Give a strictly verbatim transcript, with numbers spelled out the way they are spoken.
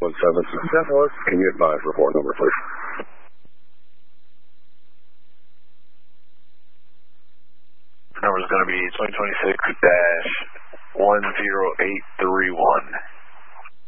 one seven. Can you advise report number, please? Number is going to be twenty twenty-six dash one zero eight three one.